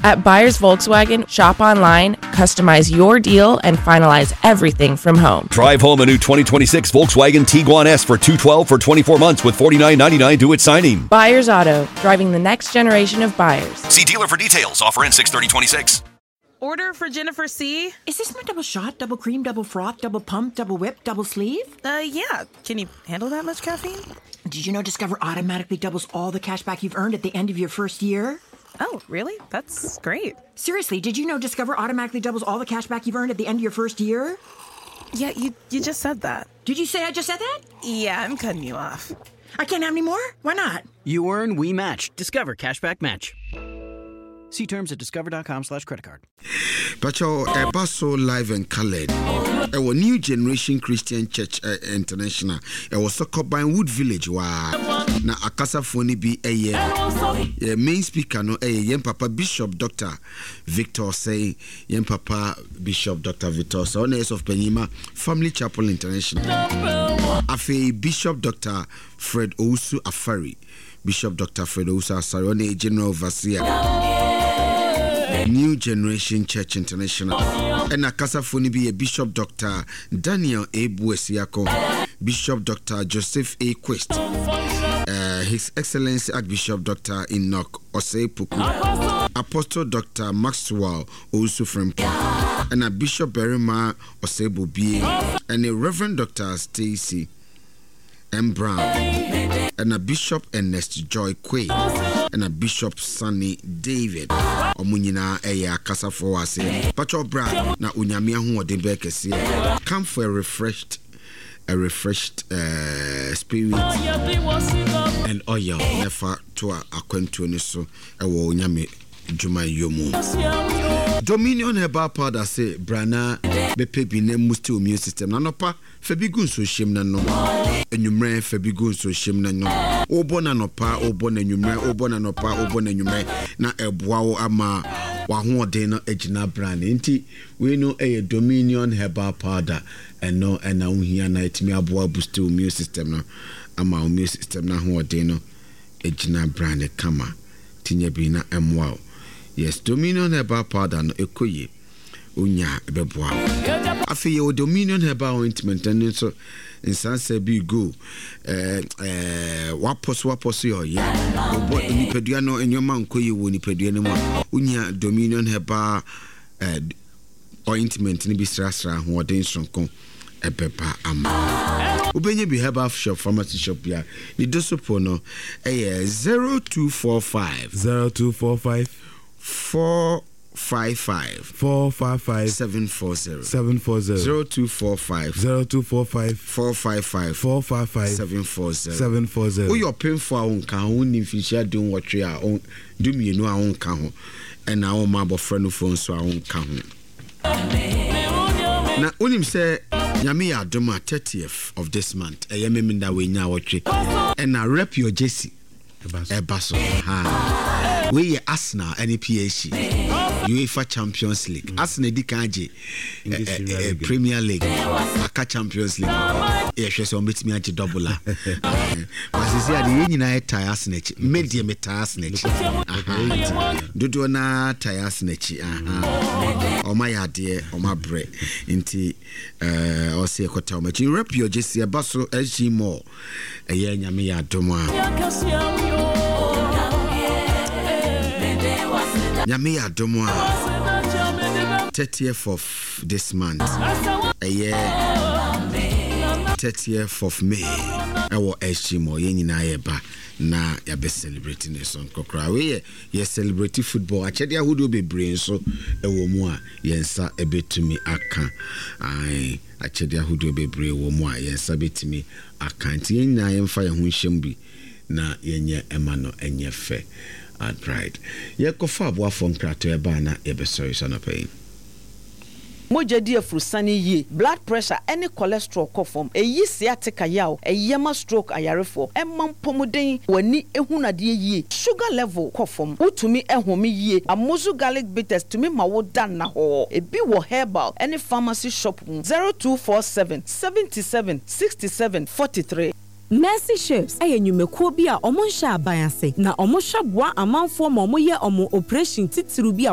At Buyers Volkswagen, shop online, customize your deal, and finalize everything from home. Drive home a new 2026 Volkswagen Tiguan S for $212 for 24 months with $49.99 due at signing. Buyers Auto, driving the next generation of buyers. See dealer for details. Offer ends 6/30/26. Order for Jennifer C. Is this my double shot, double cream, double froth, double pump, double whip, double sleeve? Yeah. Can you handle that much caffeine? Did you know Discover automatically doubles all the cash back you've earned at the end of your first year? Oh, really? That's great. Seriously, did you know Discover automatically doubles all the cash back you've earned at the end of your first year? Yeah, you just said that. Did you say I just said that? Yeah, I'm cutting you off. I can't have any more? Why not? You earn, we match. Discover Cashback Match. See terms at discover.com/creditcard. Pacho, Basso Live and Khaled. Our New Generation Christian Church International. Our Sokobine Wood Village. Na akasa phone bi main speaker no yen papa Bishop Dr. Victor say yen papa Bishop Dr. Victor so on of Penima Family Chapel International. Afe Bishop Dr. Fred Ousu Afari. Bishop Dr. Fred Ousu Afari on General Overseer. New Generation Church International. And akasa phone bi Bishop Dr. Daniel Ebuesiako, Bishop Dr. Joseph A. Quest, His Excellency Archbishop Dr. Enoch Oseipuku, Apostle Dr. Maxwell Ousufrempo, and a Bishop Berima Oseibu B, and a Reverend Dr. Stacy M. Brown, and a Bishop Ernest Joy Quay, and a Bishop Sunny David. Omunyina eya kasa for us. Pacho bra na unyamia hu ode be kese. Come for a refreshed spirit and oil never to akwantu ni so ewo unyame djuma yomu. Dominion Herbal Powder say brana bepe bi na musti immune system na nopa febigun so hiem na no enwumre febigun so hiem na no obo na nopa obo na enwumre obo na nopa obo na enwumre na eboa wo ama wa ho ode no agina brand nti we no Dominion Herbal Powder eno na uhia na etimi aboa boost immune system no ama immune system na ho ode no agina brand kama tinya bi na emwa. Yes, Dominion Herbal Powder no ekoye unya ebeboa. Afi ye Dominion Herbal ointment and so insanse bi go waposo yo ya obo nipadua no enyoma nkoye wo nipadua no mu unya Dominion Herbal ointment ni bi srasra ho odin sonko epepa ama ubenye bi herbal shop pharmacy shop ya ni dosopo no 0245 455 740 0245 455 740 we your painful on kan woni fisha don watwe a on do mienu a on kan ho and na o ma bofra no phone so a on kan ho na unim say nyame ya adoma 30th of this month eyememenda we nya watwe and na rep your Jesse Ebaso ha we Arsenal NPHC UEFA Champions League Arsenal dikaje Premier League aka Champions League ehwe so betimi age double a asisi ade nyina tie Arsenal chi media meta Arsenal chi dodo na tie Arsenal chi o ma yade o ma bre nti o se ekota o ma chi rep your Jesse Ebaso SG more eye nyame ya adoma Nyame adomo 30th of this month a year 30th of May ewo HMO ye nyina ye ba na ya be celebrating this on kokra we ye celebrate football achede ahudo bebre so ewo mu a yensa ebetumi aka ai achede ahudo bebre ewo mu a yensa betumi aka nti nyina yemfa ye ho hyem bi na yenye emano enye fe and pride. Yekofa aboa fon krato e ba na ye be sorry so no pay. Moja di afrusani ye blood pressure any cholesterol kofom eyi sciatica yaw eyema stroke ayarefo emam pomoden wani ehunade ye sugar level kofom utumi ehome ye amozu garlic bitters tumi mawo dan na ho ebi wo herbal any pharmacy shop 0247 77 67 43. Mercy Chefs enyumekuo bi a omo hya aban ase na omo hwaboa amanfo ma omo ye omo operation titiru bi